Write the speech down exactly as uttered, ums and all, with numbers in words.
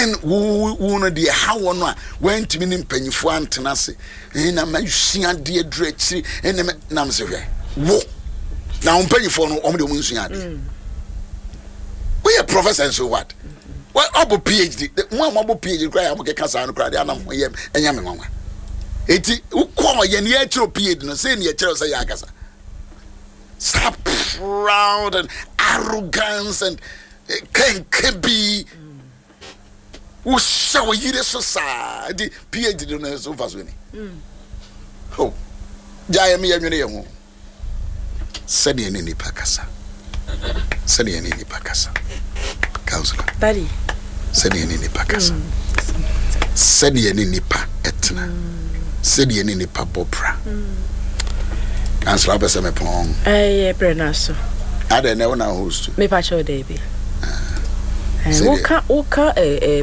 when who who the how one went to mean pennyfo antenase in a machine dear dretchy and namse wo now pennyfo no om the munsuade we are professors so what well abo PhD one abo PhD cry am ke kasa no cry dey anam yem enya me nwanwa eti ukọ ye ne achiro PhD no say ne achiro say ya kasa so proud and arrogance and can can be who show you the society PhD no so fast we ni oh jaya me yanwene ye ho said ye ni pakasa said ye ni pakasa counselor daddy said ye ni pakasa said ye ni pa etna said ye ni pa bopra counselor be se me pon eh eh prenaso ade na wona host me pa cho dey be eh woka woka eh